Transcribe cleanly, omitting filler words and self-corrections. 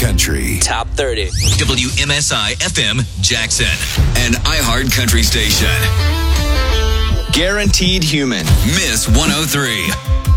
Country. Top 30. WMSI FM Jackson, an iHeart Country station. Guaranteed Human. Miss 103.